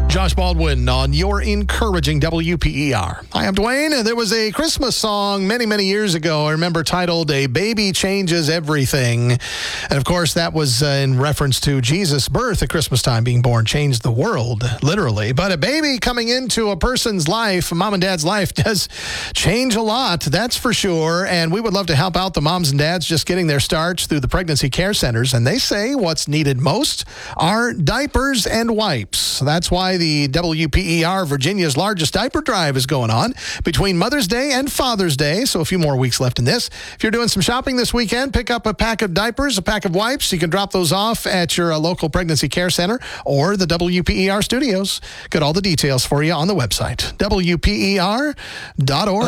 Josh Baldwin on your encouraging WPER. Hi, I'm Dwayne. There was a Christmas song many years ago, I remember, titled A Baby Changes Everything. And of course, that was in reference to Jesus' birth at Christmas time. Being born changed the world, literally. But a baby coming into a person's life, mom and dad's life, does change a lot, that's for sure. And we would love to help out the moms and dads just getting their starts through the pregnancy care centers. And they say what's needed most are diapers and wipes. That's why the WPER Virginia's largest diaper drive is going on between Mother's Day and Father's Day. So a few more weeks left in this. If you're doing some shopping this weekend, pick up a pack of diapers, a pack of wipes. You can drop those off at your local pregnancy care center or the WPER studios. Got all the details for you on the website, WPER.org.